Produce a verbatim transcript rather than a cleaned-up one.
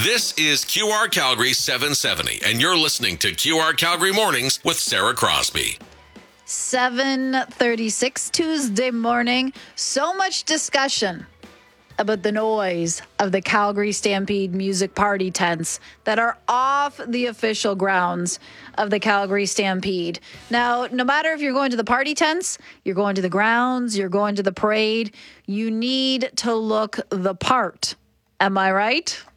This is Q R Calgary seven seventy, and you're listening to Q R Calgary Mornings with Sarah Crosby. seven thirty-six Tuesday morning. So much discussion about the noise of the Calgary Stampede music party tents that are off the official grounds of the Calgary Stampede. Now, no matter if you're going to the party tents, you're going to the grounds, you're going to the parade, you need to look the part. Am I right?